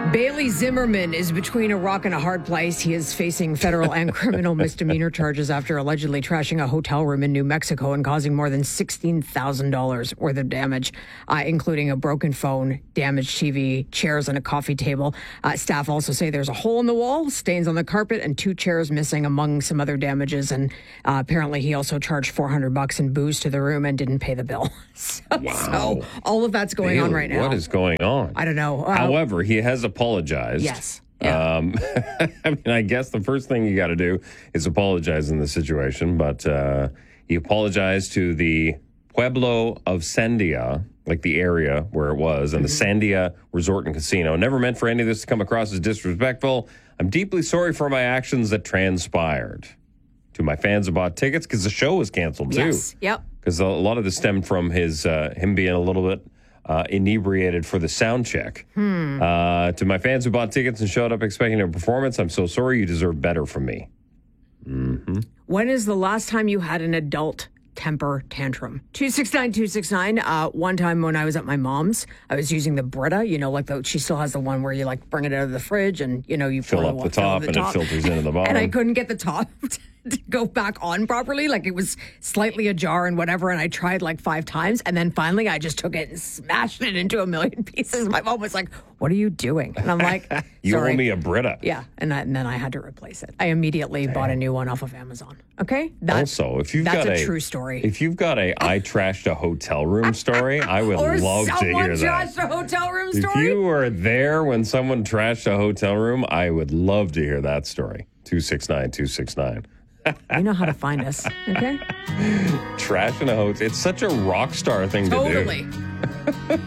Bailey Zimmerman is between a rock and a hard place. He is facing federal and criminal misdemeanor charges after allegedly trashing a hotel room in New Mexico and causing more than $16,000 worth of damage, including a broken phone, damaged TV, chairs, and a coffee table. Staff also say there's a hole in the wall, stains on the carpet, and 2 chairs missing, among some other damages. And apparently he also charged $400 in booze to the room and didn't pay the bill. So all of that's going on right now. What is going on? I don't know. However, he has apologized. Yes. Yeah. I mean, I guess the first thing you got to do is apologize in this situation. But he apologized to the Pueblo of Sandia, like the area where it was, and the Sandia Resort and Casino. Never meant for any of this to come across as disrespectful. I'm deeply sorry for my actions that transpired. To my fans who bought tickets, because the show was canceled too. Yes. Yep. Because a lot of this stemmed from him being a little bit inebriated for the sound check. To my fans who bought tickets and showed up expecting a performance, I'm so sorry. You deserve better from me. Mm-hmm. When is the last time you had an adult temper tantrum? 269-269. One time when I was at my mom's, I was using the Brita, she still has the one where you bring it out of the fridge and, you fill up the top and it filters into the bottom. And I couldn't get the top to go back on properly. Like it was slightly ajar and whatever. And I tried 5 times. And then finally I just took it and smashed it into a million pieces. My mom was like, "What are you doing?" And I'm like, You "Sorry." owe me a Brita. Yeah. And then I had to replace it. I immediately bought a new one off of Amazon. Okay. If you've that's got a true story. If you've got I trashed a hotel room story, I would love to hear that. Or someone trashed a hotel room story? If you were there when someone trashed a hotel room, I would love to hear that story. 269-269. You know how to find us, okay? Trash in a hotel. It's such a rock star thing to do. Totally.